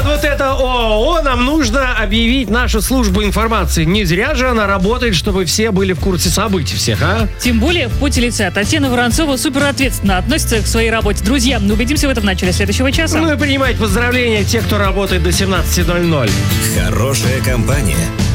вот это ООО нам нужно объявить нашу службу информации. Не зря же она работает, чтобы все были в курсе событий всех, а? Тем более, в поте лица Татьяна Воронцова суперответственно относится к своей работе. Друзья, убедимся в этом в начале следующего часа. Ну и принимать поздравления тех, кто работает до 17:00. Хорошая компания